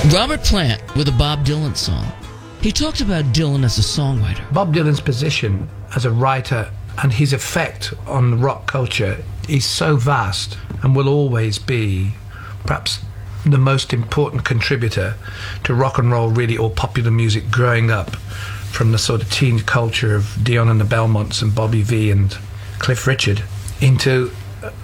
Robert Plant with a Bob Dylan song. He talked about Dylan as a songwriter. Bob Dylan's position as a writer and his effect on rock culture is so vast and will always be perhaps the most important contributor to rock and roll, really, or popular music growing up from the sort of teen culture of Dion and the Belmonts and Bobby Vee and Cliff Richard into